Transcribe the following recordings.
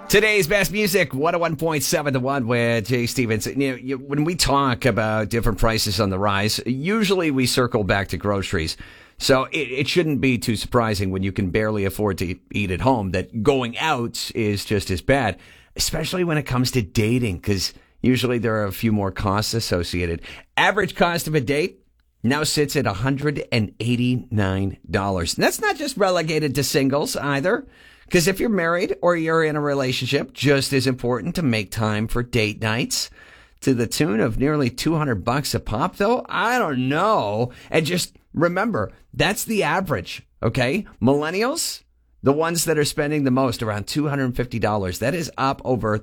Today's best music, 101.7 to 1 with Jay Stevens. When we talk about different prices on the rise, usually we circle back to groceries. So it shouldn't be too surprising when you can barely afford to eat at home that going out is just as bad, especially when it comes to dating, because usually there are a few more costs associated. Average cost of a date now sits at $189. And that's not just relegated to singles either. Because if you're married or you're in a relationship, just as important to make time for date nights to the tune of nearly $200 a pop, though. I don't know. And just remember, that's the average. Okay. Millennials, the ones that are spending the most, around $250. That is up over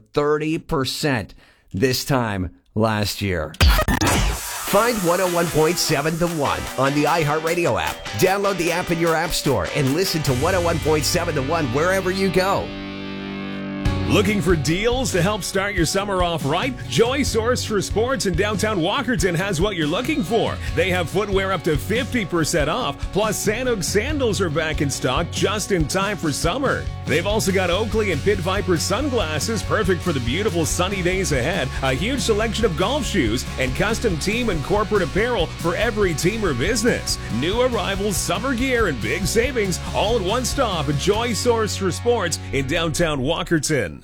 30% this time last year. Find 101.7 The One on the iHeartRadio app. Download the app in your app store and listen to 101.7 The One wherever you go. Looking for deals to help start your summer off right? Joy Source for Sports in downtown Walkerton has what you're looking for. They have footwear up to 50% off, plus Sanuk sandals are back in stock just in time for summer. They've also got Oakley and Pit Viper sunglasses, perfect for the beautiful sunny days ahead, a huge selection of golf shoes, and custom team and corporate apparel for every team or business. New arrivals, summer gear, and big savings, all in one stop at Joy Source for Sports in downtown Walkerton.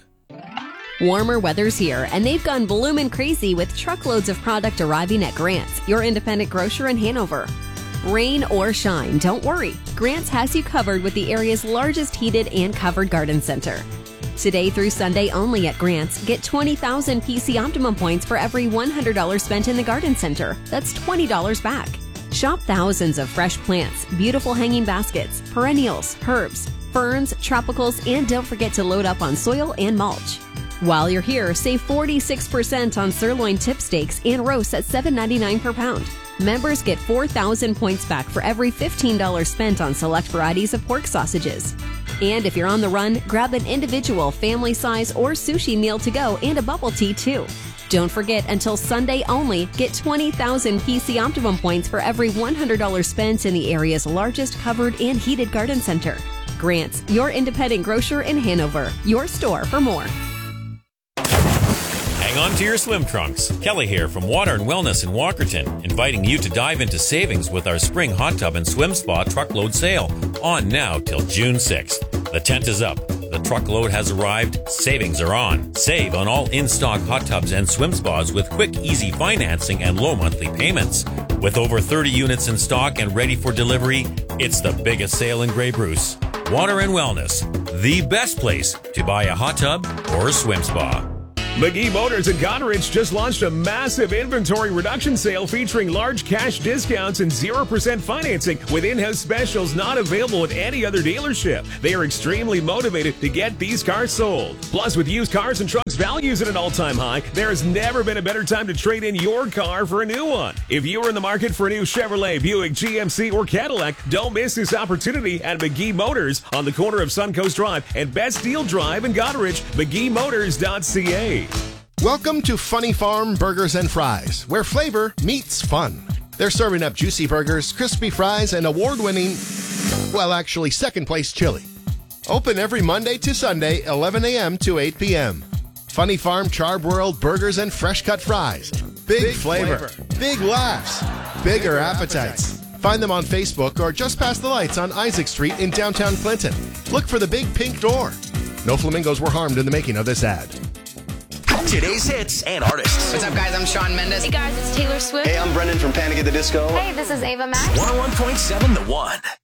Warmer weather's here, and they've gone bloomin' crazy with truckloads of product arriving at Grant's, your independent grocer in Hanover. Rain or shine, don't worry. Grant's has you covered with the area's largest heated and covered garden center. Today through Sunday only at Grant's, get 20,000 PC Optimum points for every $100 spent in the garden center. That's $20 back. Shop thousands of fresh plants, beautiful hanging baskets, perennials, herbs, ferns, tropicals, and don't forget to load up on soil and mulch. While you're here, save 46% on sirloin tip steaks and roasts at $7.99 per pound. Members get 4,000 points back for every $15 spent on select varieties of pork sausages. And if you're on the run, grab an individual, family size, or sushi meal to go and a bubble tea too. Don't forget, until Sunday only, get 20,000 PC Optimum points for every $100 spent in the area's largest covered and heated garden center. Grant's, your independent grocer in Hanover. Your store for more. Hang on to your swim trunks. Kelly here from Water and Wellness in Walkerton, inviting you to dive into savings with our spring hot tub and swim spa truckload sale, on now till June 6th. The tent is up. The truckload has arrived. Savings are on. Save on all in-stock hot tubs and swim spas with quick, easy financing and low monthly payments. With over 30 units in stock and ready for delivery, it's the biggest sale in Grey Bruce. Water and Wellness, the best place to buy a hot tub or a swim spa. McGee Motors in Goderich just launched a massive inventory reduction sale featuring large cash discounts and 0% financing with in-house specials not available at any other dealership. They are extremely motivated to get these cars sold. Plus, with used cars and trucks values at an all-time high, there has never been a better time to trade in your car for a new one. If you are in the market for a new Chevrolet, Buick, GMC, or Cadillac, don't miss this opportunity at McGee Motors on the corner of Suncoast Drive and Best Deal Drive in Goderich, McGeeMotors.ca. Welcome to Funny Farm Burgers and Fries, where flavor meets fun. They're serving up juicy burgers, crispy fries, and award-winning, well, actually, second-place chili. Open every Monday to Sunday, 11 a.m. to 8 p.m. Funny Farm Char-broiled burgers and fresh-cut fries. Big flavor, big laughs, bigger appetites. Find them on Facebook or just past the lights on Isaac Street in downtown Clinton. Look for the big pink door. No flamingos were harmed in the making of this ad. Today's hits and artists. What's up, guys? I'm Shawn Mendes. Hey, guys, it's Taylor Swift. Hey, I'm Brendan from Panic at the Disco. Hey, this is Ava Max. 101.7 The One.